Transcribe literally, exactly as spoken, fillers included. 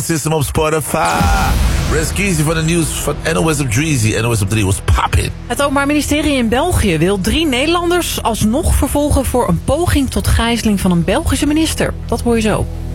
System op Spotify. Reskeezy van de nieuws van N O S op Dreezy. N O S op drie was poppin'. Het Openbaar Ministerie in België wil drie Nederlanders alsnog vervolgen voor een poging tot gijzeling van een Belgische minister. Dat hoor je zo.